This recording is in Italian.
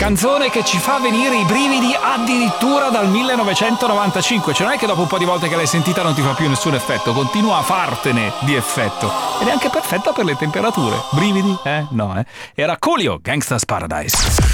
canzone che ci fa venire i brividi addirittura dal 1995, cioè non è che dopo un po' di volte che l'hai sentita non ti fa più nessun effetto, continua a fartene di effetto, ed è anche perfetta per le temperature. Brividi? No, Era Coolio, Gangsta's Paradise.